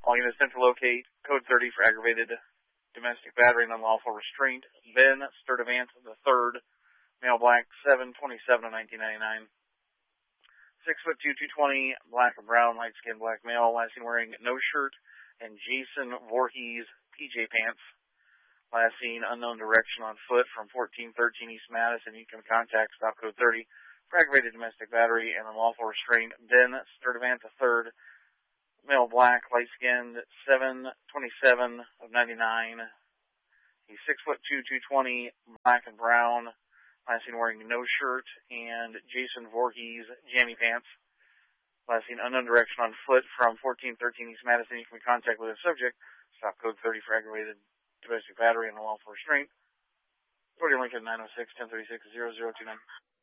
All units sent to locate code 30 for aggravated domestic battery and unlawful restraint. Ben Sturdivant III, male, black, 7/27 of 1999. 6'2", 220, black or brown, light skinned black male, last seen wearing no shirt and Jason Voorhees PJ pants. Last seen unknown direction on foot from 1413 East Madison. You can contact stop code 30 for aggravated domestic battery and unlawful restraint. Ben Sturdivant III, male, black, light skinned, 7/27 of 99. He's 6'2", 220, black and brown. Last seen wearing no shirt and Jason Voorhees jammy pants. Last seen unknown direction on foot from 1413 East Madison. You can be contacted with the subject. Stop code 30 for aggravated domestic battery and unlawful restraint. Authority Lincoln 906-1036-0029.